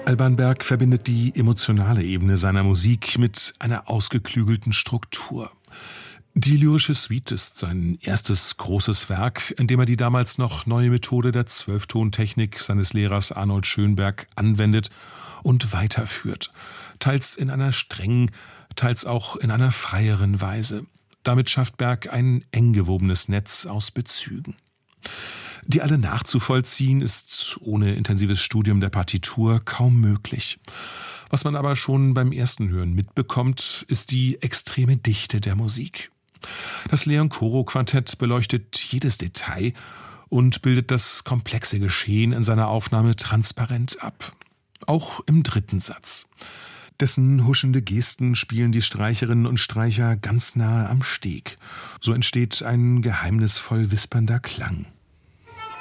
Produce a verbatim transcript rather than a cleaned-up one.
Alban Berg verbindet die emotionale Ebene seiner Musik mit einer ausgeklügelten Struktur. Die lyrische Suite ist sein erstes großes Werk, in dem er die damals noch neue Methode der Zwölftontechnik seines Lehrers Arnold Schönberg anwendet und weiterführt, teils in einer strengen, teils auch in einer freieren Weise. Damit schafft Berg ein eng gewobenes Netz aus Bezügen. Die alle nachzuvollziehen, ist ohne intensives Studium der Partitur kaum möglich. Was man aber schon beim ersten Hören mitbekommt, ist die extreme Dichte der Musik. Das Leon-Koro-Quartett beleuchtet jedes Detail und bildet das komplexe Geschehen in seiner Aufnahme transparent ab. Auch im dritten Satz. Dessen huschende Gesten spielen die Streicherinnen und Streicher ganz nahe am Steg. So entsteht ein geheimnisvoll wispernder Klang.